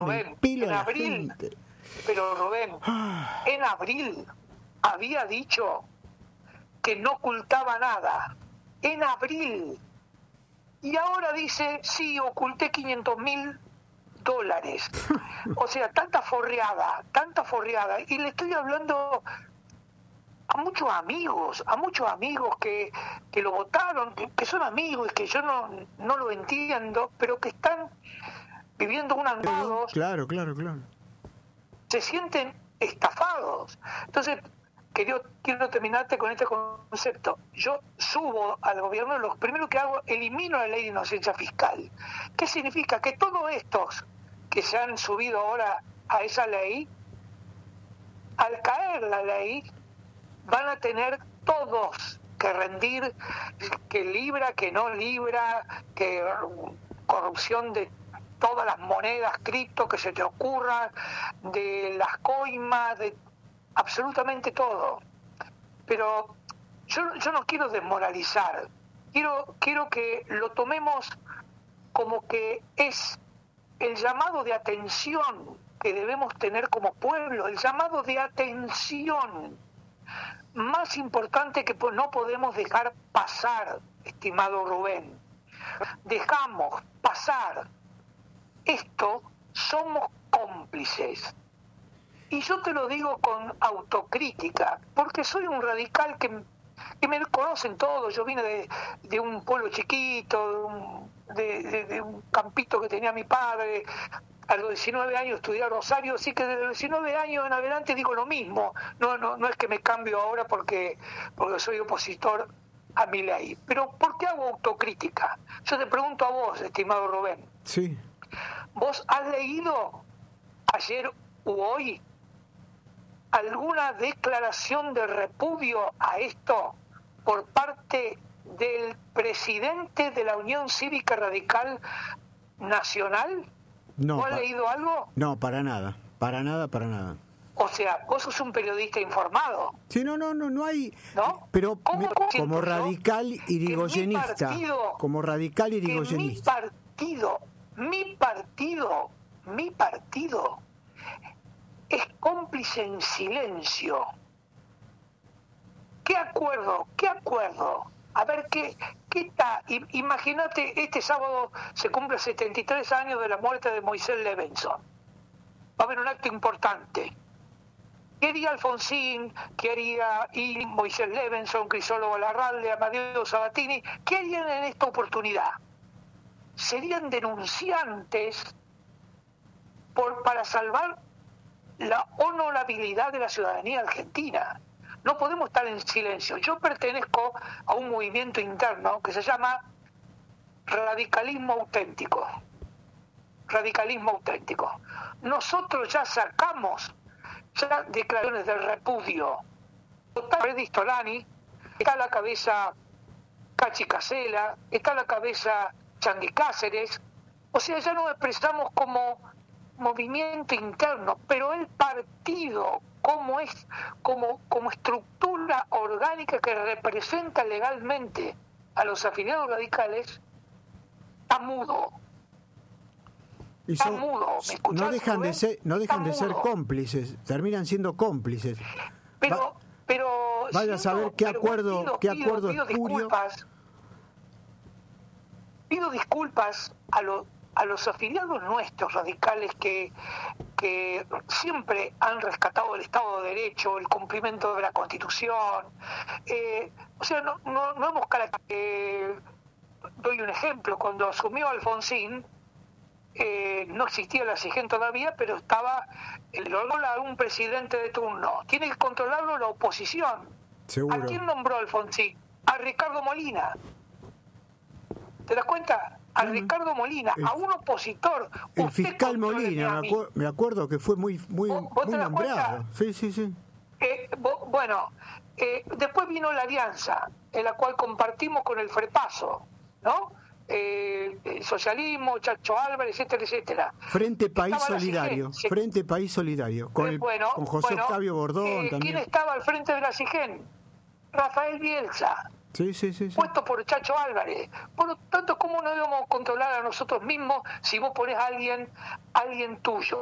Rubén, pelo en a la abril, gente. pero Rubén, en abril había dicho que no ocultaba nada. En abril. Y ahora dice, sí, oculté $500.000. O sea, tanta forreada. Y le estoy hablando a muchos amigos que lo votaron, que son amigos y que yo no lo entiendo, pero que están viviendo un andados, Claro. se sienten estafados. Entonces, quiero terminarte con este concepto. Yo subo al gobierno, lo primero que hago, elimino la ley de inocencia fiscal. ¿Qué significa? Que todos estos que se han subido ahora a esa ley, al caer la ley, van a tener todos que rendir, que libra, que no libra, que corrupción de todas las monedas cripto que se te ocurra, de las coimas, de absolutamente todo. Pero yo no quiero desmoralizar, quiero que lo tomemos como que es el llamado de atención que debemos tener como pueblo, el llamado de atención más importante que no podemos dejar pasar, estimado Rubén. Dejamos pasar esto, somos cómplices. Y yo te lo digo con autocrítica, porque soy un radical que me conocen todos. Yo vine de un pueblo chiquito, de un campito que tenía mi padre. A los 19 años estudié a Rosario, así que desde los 19 años en adelante digo lo mismo. No es que me cambio ahora porque soy opositor a mi ley. Pero ¿por qué hago autocrítica? Yo te pregunto a vos, estimado Rubén. Sí. ¿Vos has leído ayer u hoy alguna declaración de repudio a esto por parte del presidente de la Unión Cívica Radical Nacional? No, has leído algo? No, para nada. O sea, vos sos un periodista informado. Sí, no hay. ¿No? Pero como radical irigoyenista. Como radical irigoyenista. Mi partido es cómplice en silencio. ¿Qué acuerdo? A ver, ¿qué está? Imagínate, este sábado se cumple 73 años de la muerte de Moisés Levenson. Va a haber un acto importante. ¿Qué haría Alfonsín? ¿Qué haría Moisés Levenson, Crisólogo Larralde, Amadeo Sabatini? ¿Qué harían en esta oportunidad? Serían denunciantes para salvar la honorabilidad de la ciudadanía argentina. No podemos estar en silencio. Yo pertenezco a un movimiento interno que se llama radicalismo auténtico. Nosotros ya sacamos declaraciones de repudio. Está Freddy Stolani, está a la cabeza Cachi Casela, está a la cabeza Chandy Cáceres. O sea, ya nos expresamos como movimiento interno, pero el partido como estructura orgánica que representa legalmente a los afiliados radicales está mudo. Está mudo. No dejan de ser cómplices, terminan siendo cómplices. Pero vaya a saber qué acuerdo espurio. Pido disculpas a los afiliados nuestros radicales que siempre han rescatado el Estado de Derecho, el cumplimiento de la Constitución. O sea, no hemos doy un ejemplo. Cuando asumió Alfonsín, no existía la SIGEN todavía, pero estaba un presidente de turno. Tiene que controlarlo la oposición. Seguro. ¿A quién nombró Alfonsín? A Ricardo Molina. ¿Te das cuenta? A Ricardo Molina, a un opositor. El fiscal Molina, me acuerdo que fue muy nombrado. Sí. Después vino la alianza, en la cual compartimos con el FREPASO, ¿no? Socialismo, Chacho Álvarez, etcétera. Frente País Solidario, con José Octavio Bordón también. ¿Quién estaba al frente de la SIGEN? Rafael Bielsa. puesto por Chacho Álvarez. Por lo tanto, ¿cómo no íbamos a controlar a nosotros mismos si vos ponés a alguien tuyo?